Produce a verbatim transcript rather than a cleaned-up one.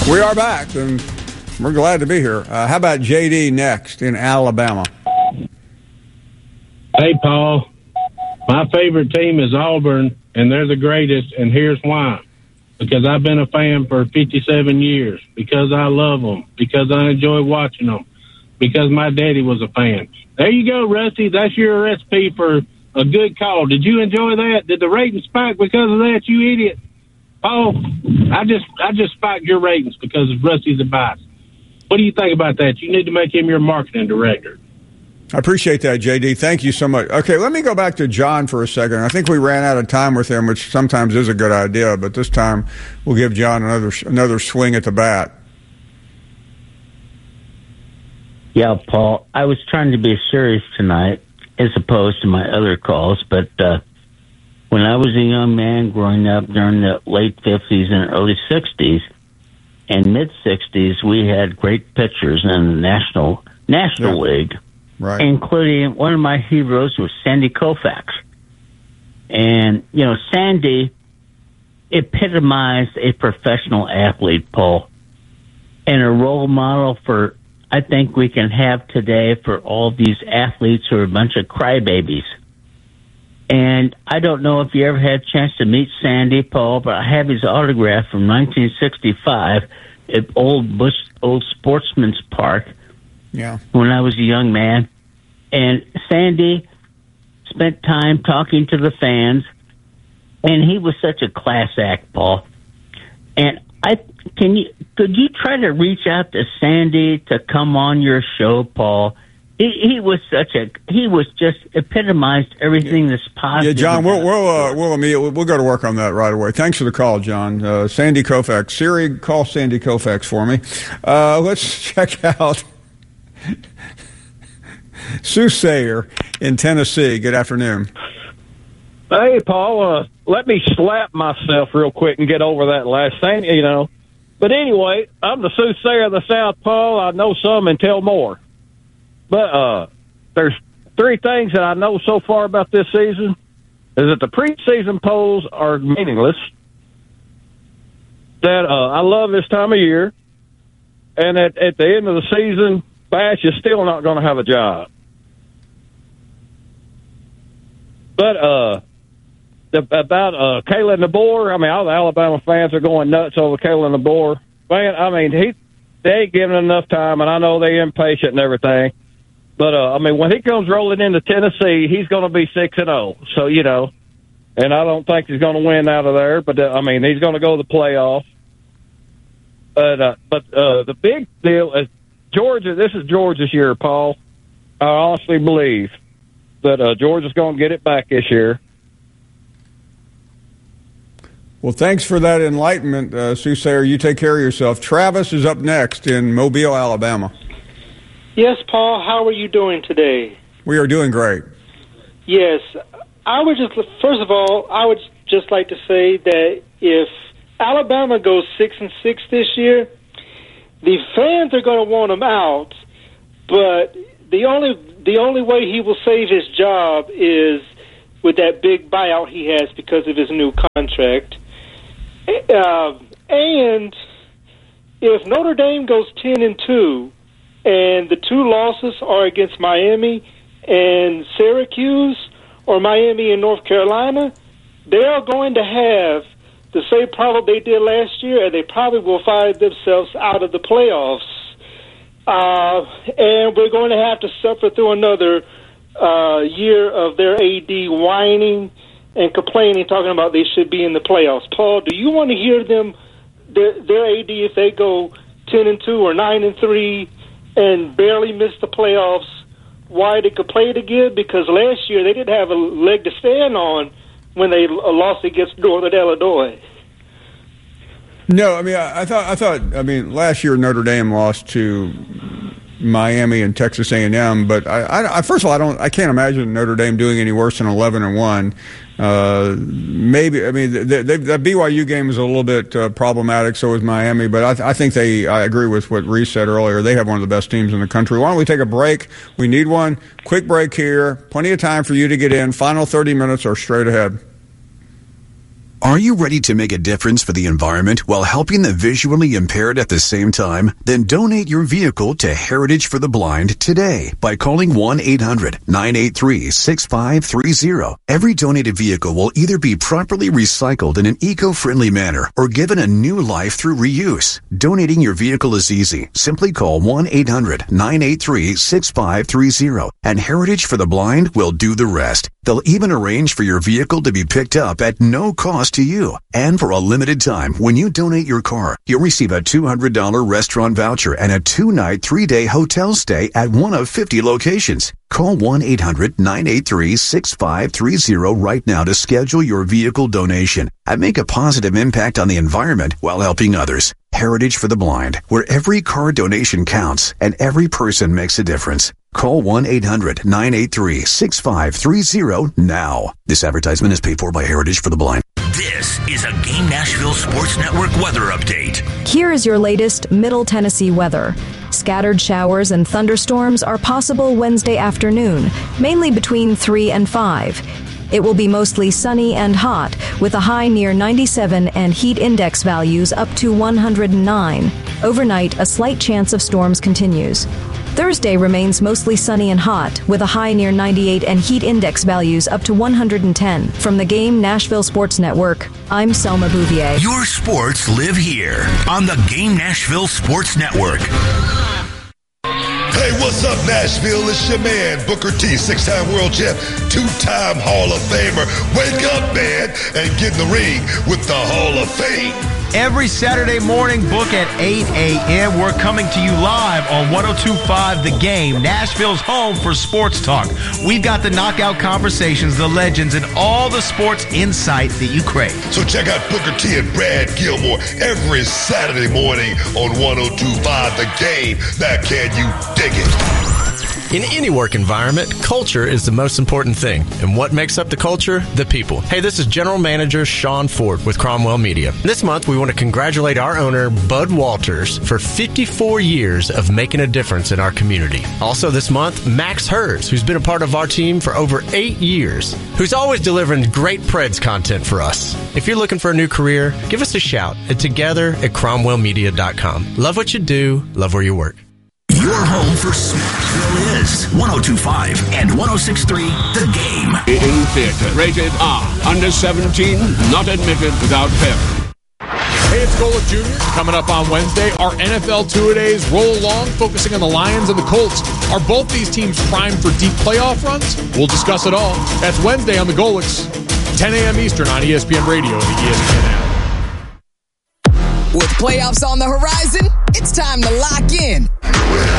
We are back, and we're glad to be here. Uh, how about J D next in Alabama? Hey, Paul. My favorite team is Auburn, and they're the greatest, and here's why. Because I've been a fan for fifty-seven years, because I love them, because I enjoy watching them, because my daddy was a fan. There you go, Rusty. That's your recipe for a good call. Did you enjoy that? Did the ratings spike because of that, you idiot? Paul, I just I just spiked your ratings because of Rusty's advice. What do you think about that? You need to make him your marketing director. I appreciate that, J D. Thank you so much. Okay, let me go back to John for a second. I think we ran out of time with him, which sometimes is a good idea, but this time we'll give John another another swing at the bat. Yeah, Paul, I was trying to be serious tonight as opposed to my other calls, but uh, when I was a young man growing up during the late fifties and early sixties and mid-sixties, we had great pitchers in the National National Yeah. League. Right. Including one of my heroes was Sandy Koufax. And, you know, Sandy epitomized a professional athlete, Paul, and a role model for, I think, we can have today for all these athletes who are a bunch of crybabies. And I don't know if you ever had a chance to meet Sandy, Paul, but I have his autograph from nineteen sixty-five at Old Bush, Old Sportsman's Park. Yeah. When I was a young man. And Sandy spent time talking to the fans, and he was such a class act, Paul. And I can you could you try to reach out to Sandy to come on your show, Paul? He, he was such a he was just epitomized everything that's positive. Yeah, John, we'll we'll uh, we'll immediately we'll go to work on that right away. Thanks for the call, John. Uh, Sandy Koufax, Siri, call Sandy Koufax for me. Uh, let's check out Soothsayer in Tennessee. Good afternoon. Hey, Paul, uh, let me slap myself real quick and get over that last thing, you know. But anyway, I'm the Soothsayer of the South, Paul. I know some and tell more. But uh, there's three things that I know so far about this season. Is that the preseason polls are meaningless. That uh, I love this time of year. And at, at the end of the season, Bash is still not going to have a job. But uh, the, about uh, Kalen DeBoer, I mean, all the Alabama fans are going nuts over Kalen DeBoer. Man, I mean, he they ain't giving enough time, and I know they're impatient and everything. But, uh, I mean, when he comes rolling into Tennessee, he's going to be six and oh. So, you know, and I don't think he's going to win out of there. But, uh, I mean, he's going to go to the playoffs. But, uh, but uh, the big deal is Georgia, this is Georgia's year, Paul. I honestly believe that uh, Georgia's going to get it back this year. Well, thanks for that enlightenment, uh, Soothsayer. You take care of yourself. Travis is up next in Mobile, Alabama. Yes, Paul, how are you doing today? We are doing great. Yes, I would just, first of all, I would just like to say that if Alabama goes six and six this year, the fans are going to want him out, but the only the only way he will save his job is with that big buyout he has because of his new contract. Uh, and if Notre Dame goes ten and two, and the two losses are against Miami and Syracuse, or Miami and North Carolina, they are going to have the same problem they did last year, and they probably will find themselves out of the playoffs. Uh, and we're going to have to suffer through another uh, year of their A D whining and complaining, talking about they should be in the playoffs. Paul, do you want to hear them, their, their A D, if they go ten and two or nine and three and barely miss the playoffs, why they could play it again? Because last year they didn't have a leg to stand on when they lost against Northern Illinois. No, I mean, I, I thought, I thought, I mean, last year Notre Dame lost to Miami and Texas A and M, but I, I, I, first of all, I don't, I can't imagine Notre Dame doing any worse than eleven and one. Uh, maybe, I mean, the, the, the B Y U game is a little bit uh, problematic. So is Miami, but I, I think they, I agree with what Reese said earlier. They have one of the best teams in the country. Why don't we take a break? We need one. Quick break here. Plenty of time for you to get in. Final thirty minutes or straight ahead. Are you ready to make a difference for the environment while helping the visually impaired at the same time? Then donate your vehicle to Heritage for the Blind today by calling one eight hundred nine eight three six five three zero. Every donated vehicle will either be properly recycled in an eco-friendly manner or given a new life through reuse. Donating your vehicle is easy. Simply call one eight hundred nine eight three six five three zero and Heritage for the Blind will do the rest. They'll even arrange for your vehicle to be picked up at no cost to you. And for a limited time, when you donate your car, you'll receive a two hundred dollars restaurant voucher and a two-night, three-day hotel stay at one of fifty locations. Call one eight hundred nine eight three six five three zero right now to schedule your vehicle donation and make a positive impact on the environment while helping others. Heritage for the Blind, where every car donation counts and every person makes a difference. Call one eight hundred nine eight three six five three zero now. This advertisement is paid for by Heritage for the Blind. This is a Game Nashville Sports Network weather update. Here is your latest Middle Tennessee weather. Scattered showers and thunderstorms are possible Wednesday afternoon, mainly between three and five. It will be mostly sunny and hot, with a high near ninety-seven and heat index values up to one hundred nine. Overnight, a slight chance of storms continues. Thursday remains mostly sunny and hot, with a high near ninety-eight and heat index values up to one hundred ten. From the Game Nashville Sports Network, I'm Selma Bouvier. Your sports live here on the Game Nashville Sports Network. Hey, what's up, Nashville? It's your man, Booker T, six-time world champ, two-time Hall of Famer. Wake up, man, and get in the ring with the Hall of Fame. Every Saturday morning, book at eight a.m. We're coming to you live on one oh two point five The Game, Nashville's home for sports talk. We've got the knockout conversations, the legends, and all the sports insight that you crave. So check out Booker T and Brad Gilmore every Saturday morning on one oh two point five The Game. Now, can you dig it? In any work environment, culture is the most important thing. And what makes up the culture? The people. Hey, this is General Manager Sean Ford with Cromwell Media. This month, we want to congratulate our owner, Bud Walters, for fifty-four years of making a difference in our community. Also this month, Max Hers, who's been a part of our team for over eight years, who's always delivering great Preds content for us. If you're looking for a new career, give us a shout at together at cromwell media dot com. Love what you do, love where you work. Your home for Smartsville is one oh two point five and one oh six point three The Game. In theater, rated R, under seventeen, not admitted without parent. Hey, it's Golic Junior Coming up on Wednesday, our N F L two-a-days roll along, focusing on the Lions and the Colts. Are both these teams primed for deep playoff runs? We'll discuss it all. That's Wednesday on the Golics, ten a.m. Eastern on E S P N Radio and the E S P N app. With playoffs on the horizon, it's time to lock in.